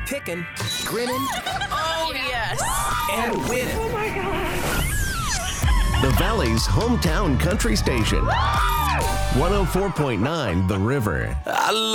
picking, grinning, Oh, yes. and winning. Oh my God. The Valley's hometown country station. 104.9 The River. I love